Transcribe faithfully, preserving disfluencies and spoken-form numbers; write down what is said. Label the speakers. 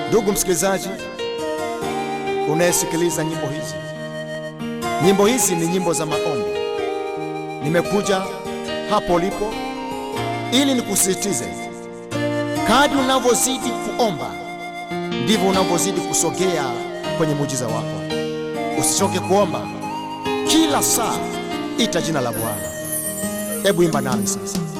Speaker 1: Ndugu msikilizaji unayesikiliza nyimbo hizi, nyimbo hizi ni nyimbo za maombi. Nimekuja hapo ulipo ili nikusisitize, kadri unavyozidi kuomba ndivyo unavyozidi kusogea kwenye muujiza wako. Usichoke kuomba, kila saa ita jina la Bwana. Hebu imba nami sasa.